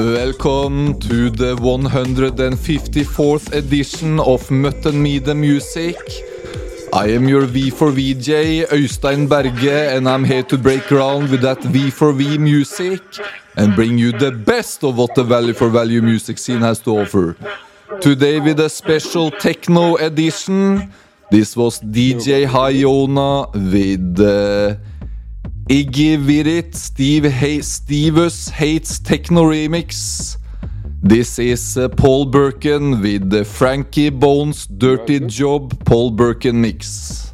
Welcome to the 154th edition of Mutton Me The Music. I am your V4VJ, Øystein Berge, and I'm here to break ground with that V4V music and bring you the best of what the Value for Value music scene has to offer. Today with a special techno edition. This was DJ Hyona with Iggy Virit, Steve's Hates Techno Remix. This is Paul Birkin with the Frankie Bones Dirty Job Paul Birkin mix.